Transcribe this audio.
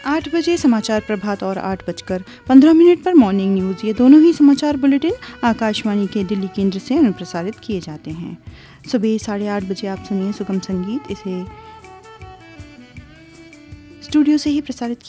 8 बजे समाचार प्रभात और 8:15 पर मॉर्निंग न्यूज़, ये दोनों ही समाचार बुलेटिन आकाशवाणी के दिल्ली केंद्र से अनुप्रसारित किए जाते हैं। सुबह 8:30 बजे आप सुनिए सुगम संगीत, इसे स्टूडियो से ही प्रसारित